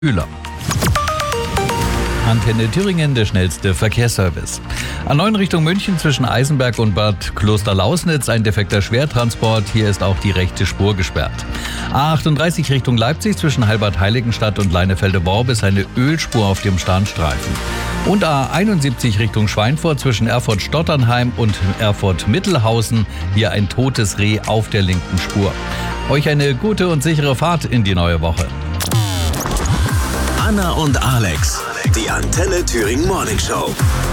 Kühler. Antenne Thüringen, der schnellste Verkehrsservice. A9 Richtung München zwischen Eisenberg und Bad Klosterlausnitz ein defekter Schwertransport. Hier ist auch die rechte Spur gesperrt. A38 Richtung Leipzig zwischen Heilbad-Heiligenstadt und Leinefelde-Worb ist eine Ölspur auf dem Starnstreifen. Und A71 Richtung Schweinfurt zwischen Erfurt-Stotternheim und Erfurt-Mittelhausen. Hier ein totes Reh auf der linken Spur. Euch eine gute und sichere Fahrt in die neue Woche. Anna und Alex, die Antenne Thüringen Morning Show.